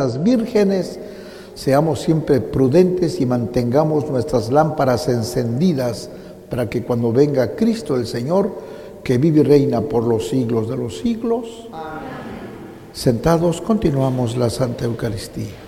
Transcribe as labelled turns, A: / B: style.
A: santas vírgenes, seamos siempre prudentes y mantengamos nuestras lámparas encendidas para que cuando venga Cristo el Señor, que vive y reina por los siglos de los siglos. Amén. Sentados, continuamos la Santa Eucaristía.